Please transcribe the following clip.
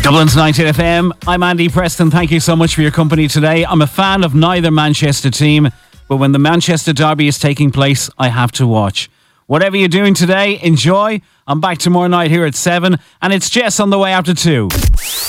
Dublin's 98 FM. I'm Andy Preston. Thank you so much for your company today. I'm a fan of neither Manchester team, but when the Manchester derby is taking place, I have to watch. Whatever you're doing today, enjoy. I'm back tomorrow night here at 7, and it's Jess on the way after 2.